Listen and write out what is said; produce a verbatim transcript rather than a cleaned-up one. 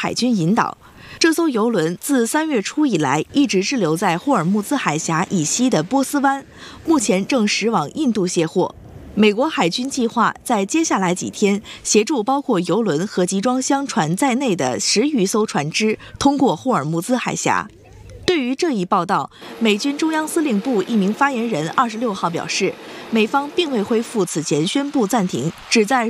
海军引导。这艘邮轮自三月初以来一直滞留在霍尔木兹海峡以西的波斯湾，目前正驶往印度卸货。美国海军计划在接下来几天协助包括邮轮和集装箱船在内的十余艘船只通过霍尔木兹海峡。对于这一报道，美军中央司令部一名发言人二十六号表示，美方并未恢复此前宣布暂停旨在